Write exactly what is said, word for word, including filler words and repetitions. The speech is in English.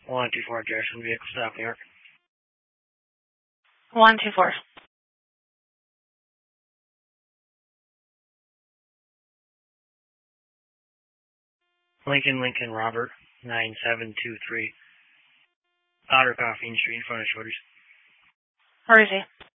one two four, Jackson Vehicle Stop, New York. one two four. Lincoln, Lincoln, Robert, nine seven two three. Outer Coffee Street in front of Shorty's. Where is he?